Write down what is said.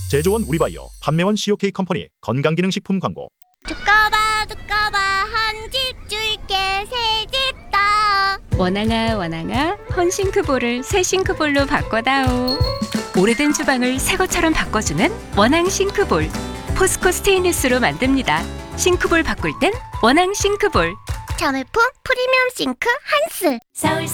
제조원 우리바이오, 판매원 COK 컴퍼니 건강기능식품 광고. 두꺼봐 한 집 줄게 새 집 다. 원앙아 헌싱크볼을 새 싱크볼로 바꿔다오. 오래된 주방을 새 것처럼 바꿔주는 원앙 싱크볼. 포스코 스테인리스로 만듭니다. 싱크볼 바꿀 땐 원앙 싱크볼. 자매품 프리미엄 싱크 한스. 서울